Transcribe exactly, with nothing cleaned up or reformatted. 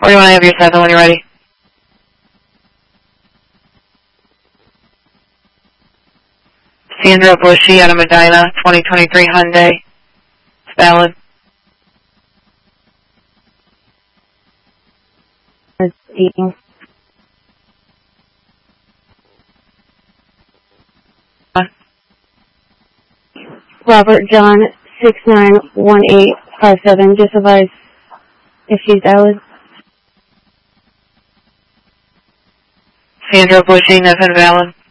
Or do you want to have your seven when you're ready? Sandra Bushy out of Medina, twenty twenty-three Hyundai. It's valid. Robert John, six nine one eight five seven, just advise if she's valid. Sandra Bushy, nothing valid.